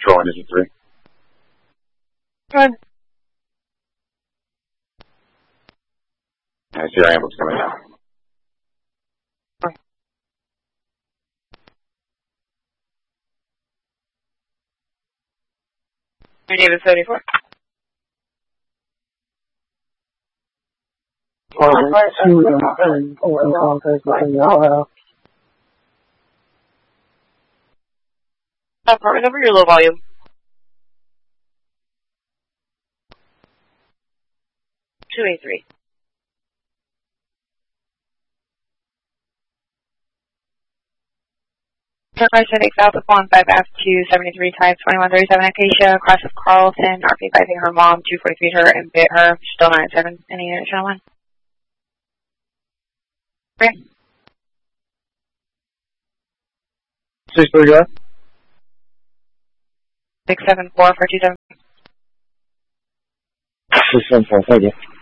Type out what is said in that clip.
control engine 3. Go ahead. I see our ambulance coming down. David 74. Apartment number, your low volume. 283. Turquoise City South of 15 F2 73 type 2137 Acacia, cross of Carlton, RP 5 her mom, 243 her and bit her, still 97. Any additional one? Okay. 630 go ahead. 674 for 27. 674, thank you.